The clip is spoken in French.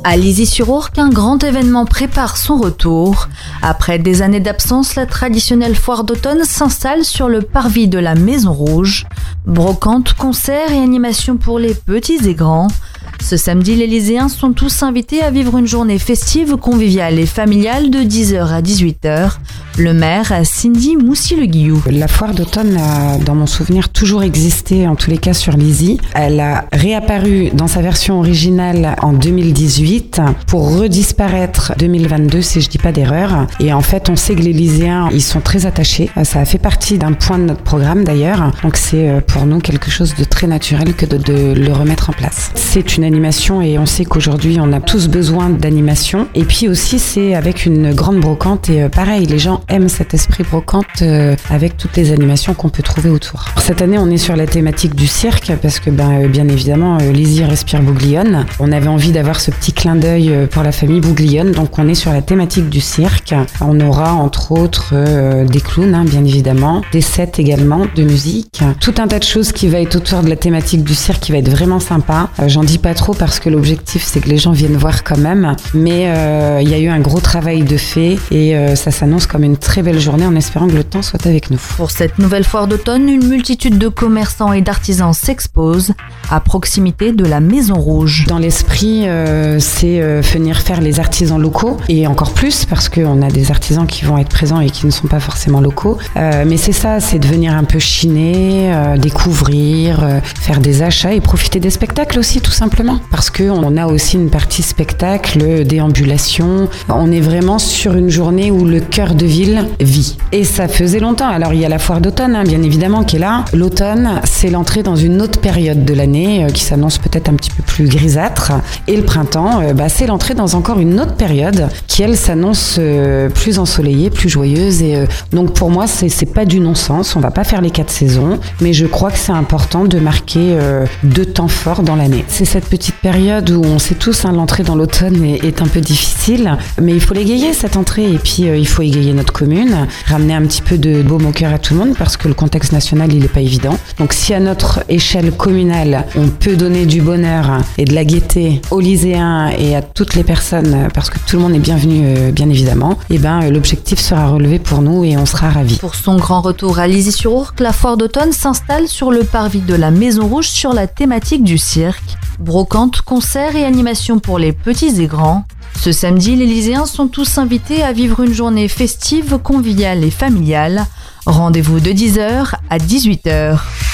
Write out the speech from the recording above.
À Lizy-sur-Ourcq, un grand événement prépare son retour. Après des années d'absence, la traditionnelle foire d'automne s'installe sur le parvis de la Maison Rouge. Brocantes, concerts et animations pour les petits et grands. Ce samedi, les Lycéens sont tous invités à vivre une journée festive, conviviale et familiale de 10h à 18h. Le maire, Cindy Moussy-Le-Guillou. La foire d'automne a, dans mon souvenir, toujours existé, en tous les cas sur Lizy. Elle a réapparu dans sa version originale en 2018 pour redisparaître 2022, si je dis pas d'erreur. Et en fait, on sait que les Lycéens, ils sont très attachés. Ça a fait partie d'un point de notre programme d'ailleurs. Donc c'est pour nous quelque chose de très naturel que de le remettre en place. C'est une animation et on sait qu'aujourd'hui, on a tous besoin d'animation. Et puis aussi, c'est avec une grande brocante et pareil, les gens aiment cet esprit brocante avec toutes les animations qu'on peut trouver autour. Cette année, on est sur la thématique du cirque parce que bien évidemment, Lizy respire Bouglione. On avait envie d'avoir ce petit clin d'œil pour la famille Bouglione, donc on est sur la thématique du cirque. On aura entre autres des clowns, bien évidemment, des sets également de musique, tout un tas de choses qui va être autour de la thématique du cirque qui va être vraiment sympa. J'en dis pas trop parce que l'objectif c'est que les gens viennent voir quand même, mais il y a eu un gros travail de fait et ça s'annonce comme une très belle journée en espérant que le temps soit avec nous. Pour cette nouvelle foire d'automne, une multitude de commerçants et d'artisans s'exposent à proximité de la Maison Rouge. Dans l'esprit, c'est venir faire les artisans locaux et encore plus parce qu'on a des artisans qui vont être présents et qui ne sont pas forcément locaux. Mais c'est ça, c'est de venir un peu chiner, découvrir, faire des achats et profiter des spectacles aussi tout simplement. Parce qu'on a aussi une partie spectacle, déambulation. On est vraiment sur une journée où le cœur de ville vit. Et ça faisait longtemps. Alors il y a la foire d'automne, bien évidemment, qui est là. L'automne, c'est l'entrée dans une autre période de l'année qui s'annonce peut-être un petit peu plus grisâtre. Et le printemps, c'est l'entrée dans encore une autre période qui, elle, s'annonce plus ensoleillée, plus joyeuse. Et donc pour moi, c'est pas du non-sens. On va pas faire les 4 saisons, mais je crois que c'est important de marquer 2 temps forts dans l'année. C'est cette petite période où on sait tous, l'entrée dans l'automne est un peu difficile, mais il faut l'égayer cette entrée et puis il faut égayer notre commune, ramener un petit peu de baume au cœur à tout le monde parce que le contexte national il est pas évident. Donc si à notre échelle communale on peut donner du bonheur et de la gaieté aux lycéens et à toutes les personnes parce que tout le monde est bienvenu bien évidemment, et l'objectif sera relevé pour nous et on sera ravis. Pour son grand retour à Lizy-sur-Ourcq, la foire d'automne s'installe sur le parvis de la Maison Rouge sur la thématique du cirque. Brocantes, concerts et animations pour les petits et grands. Ce samedi, les Lycéens sont tous invités à vivre une journée festive, conviviale et familiale. Rendez-vous de 10h à 18h.